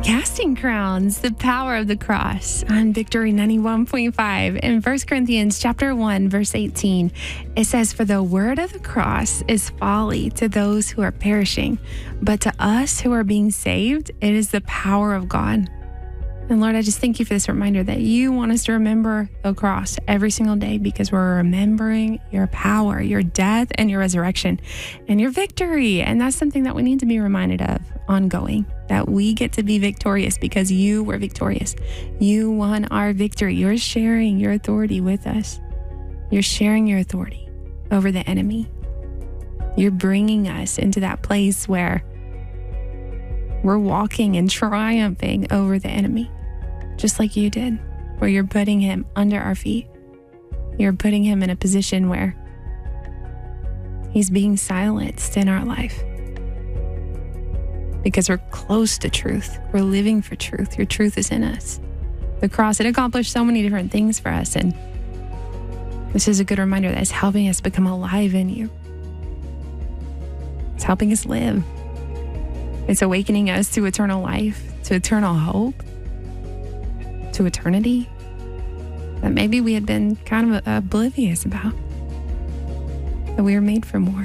Casting crowns, the power of the cross on Victory 91.5. In 1 Corinthians chapter 1, verse 18, it says, "For the word of the cross is folly to those who are perishing, but to us who are being saved, it is the power of God." And Lord, I just thank you for this reminder that you want us to remember the cross every single day, because we're remembering your power, your death and your resurrection and your victory. And that's something that we need to be reminded of ongoing, that we get to be victorious because you were victorious. You won our victory. You're sharing your authority with us. You're sharing your authority over the enemy. You're bringing us into that place where we're walking and triumphing over the enemy, just like you did, where you're putting him under our feet. You're putting him in a position where he's being silenced in our life because we're close to truth. We're living for truth. Your truth is in us. The cross, it accomplished so many different things for us. And this is a good reminder that it's helping us become alive in you. It's helping us live. It's awakening us to eternal life, to eternal hope, to eternity that maybe we had been kind of oblivious about, that we were made for more.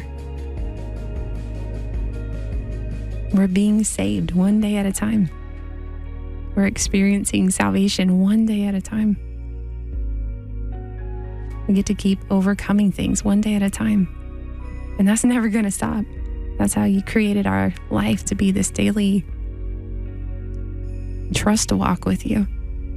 We're being saved one day at a time. We're experiencing salvation one day at a time. We get to keep overcoming things one day at a time. And that's never going to stop. That's how you created our life, to be this daily trust to walk with you.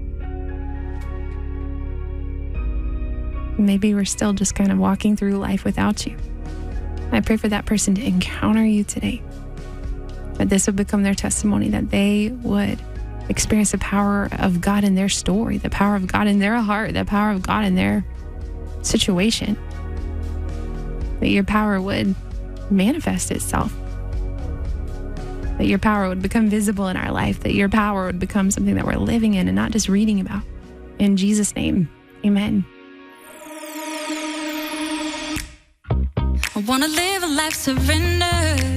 Maybe we're still just kind of walking through life without you. I pray for that person to encounter you today, that this would become their testimony, that they would experience the power of God in their story, the power of God in their heart, the power of God in their situation, that your power would manifest itself, that your power would become visible in our life, that your power would become something that we're living in and not just reading about. In Jesus' name, amen. I wanna live a life surrendered.